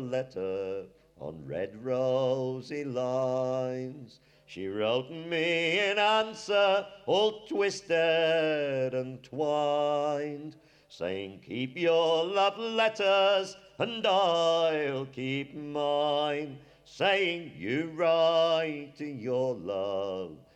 letter on red rosy lines. She wrote me an answer all twisted and twined, saying, keep your love letters and I'll keep mine, saying, you write to your love